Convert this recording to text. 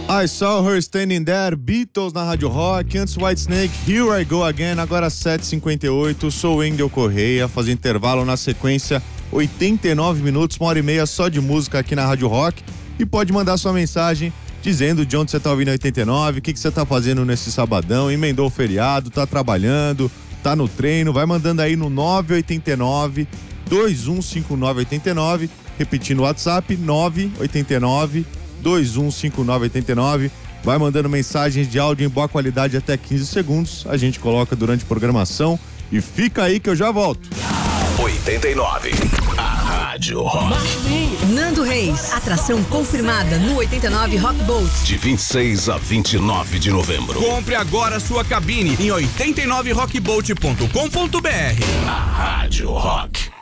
I Saw Her Standing There, Beatles na Rádio Rock, antes Whitesnake, Here I Go Again, agora 7h58, sou o Wendel Correia, faz intervalo na sequência, 89 minutos, 1h30 só de música aqui na Rádio Rock, e pode mandar sua mensagem dizendo de onde você tá ouvindo 89, o que você tá fazendo nesse sabadão, emendou o feriado, tá trabalhando, tá no treino, vai mandando aí no 989 215989, repetindo o WhatsApp, 989 215989, vai mandando mensagens de áudio em boa qualidade até 15 segundos, a gente coloca durante a programação e fica aí que eu já volto. 89, a Rádio Rock. Nando Reis, atração confirmada no 89 Rock Boat. De 26 a 29 de novembro. Compre agora sua cabine em 89rockboat.com.br. A Rádio Rock.